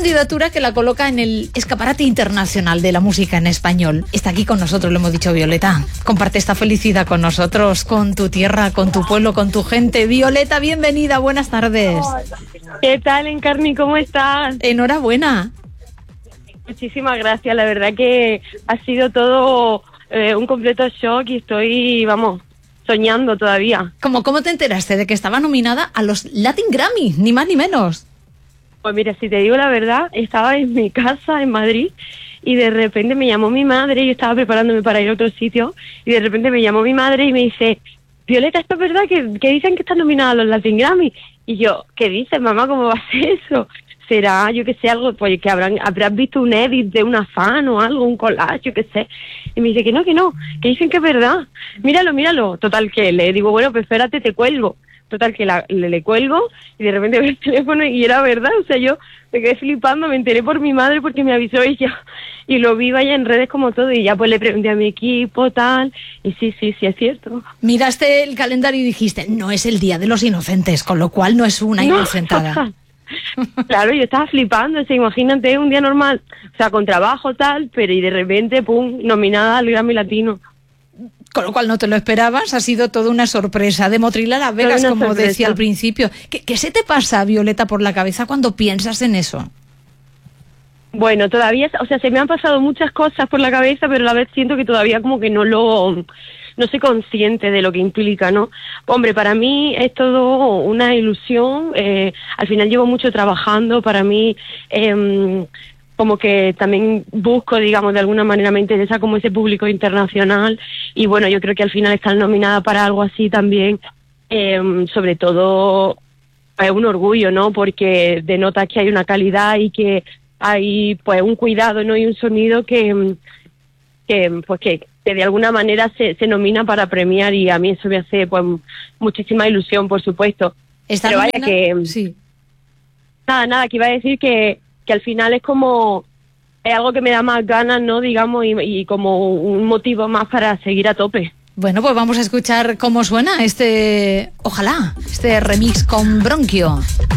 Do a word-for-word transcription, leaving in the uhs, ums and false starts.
candidatura que la coloca en el escaparate internacional de la música en español. Está aquí con nosotros, lo hemos dicho, Violeta. Comparte esta felicidad con nosotros, con tu tierra, con tu pueblo, con tu gente. Violeta, bienvenida, buenas tardes. ¿Qué tal, Encarni? ¿Cómo estás? Enhorabuena. Muchísimas gracias, la verdad que ha sido todo eh, un completo shock y estoy, vamos, soñando todavía. ¿Cómo, ¿Cómo te enteraste de que estaba nominada a los Latin Grammy, ni más ni menos? Pues mira, si te digo la verdad, estaba en mi casa en Madrid y de repente me llamó mi madre, y yo estaba preparándome para ir a otro sitio y de repente me llamó mi madre y me dice: Violeta, ¿esto es verdad que, que dicen que estás nominada a los Latin Grammy? Y yo, ¿qué dices, mamá? ¿Cómo va a ser eso? Será, yo que sé, algo, pues que habrán, habrás visto un edit de una fan o algo, un collage, yo que sé. Y me dice que no, que no, que dicen que es verdad. Míralo, míralo. Total, que le digo, bueno, pues espérate, te cuelgo. Total, que la, le, le cuelgo y de repente veo el teléfono y era verdad. O sea, yo me quedé flipando, me enteré por mi madre porque me avisó ella. Y lo vi vaya en redes como todo y ya pues le pregunté a mi equipo, tal. Y sí, sí, sí, es cierto. Miraste el calendario y dijiste, no es el Día de los Inocentes, con lo cual no es una No. inocentada. Claro, yo estaba flipando, o sea, imagínate un día normal, o sea, con trabajo tal, pero y de repente, pum, nominada al Grammy Latino. Con lo cual no te lo esperabas, ha sido toda una sorpresa. De Motril a Las Vegas, Toda una como sorpresa. decía al principio. ¿Qué, ¿Qué se te pasa, Violeta, por la cabeza cuando piensas en eso? Bueno, todavía, o sea, se me han pasado muchas cosas por la cabeza, pero a la vez siento que todavía como que no lo, no soy consciente de lo que implica, ¿no? Hombre, para mí es todo una ilusión, eh, al final llevo mucho trabajando, para mí, eh, como que también busco, digamos, de alguna manera me interesa como ese público internacional y bueno, yo creo que al final estar nominada para algo así también, eh, sobre todo es un orgullo, ¿no? Porque denota que hay una calidad y que hay pues un cuidado, ¿no? Y un sonido que, que pues que, que de alguna manera se, se nomina para premiar y a mí eso me hace pues muchísima ilusión, por supuesto. ¿Está Pero vaya nominada? que Sí. nada, nada, que iba a decir que, que al final es como es algo que me da más ganas, ¿no? Digamos, y, y como un motivo más para seguir a tope. Bueno, pues vamos a escuchar cómo suena este, ojalá, este remix con Bronquio.